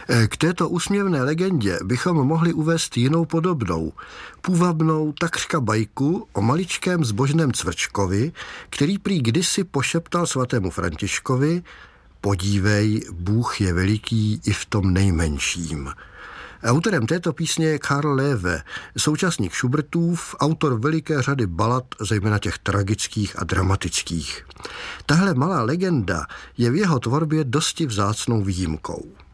K této úsměvné legendě bychom mohli uvést jinou podobnou, půvabnou takřka bajku o maličkém zbožném cvrčkovi, který prý kdysi pošeptal svatému Františkovi: podívej, Bůh je veliký i v tom nejmenším. Autorem této písně je Karl Löwe, současník Schubertův, autor veliké řady balad, zejména těch tragických a dramatických. Tahle malá legenda je v jeho tvorbě dosti vzácnou výjimkou.